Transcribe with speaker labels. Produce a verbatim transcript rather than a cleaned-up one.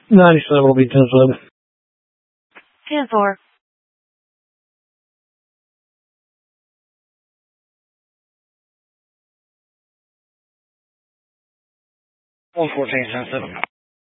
Speaker 1: ninety-seven will be ten seven.
Speaker 2: ten four.
Speaker 3: one fourteen, ten seven.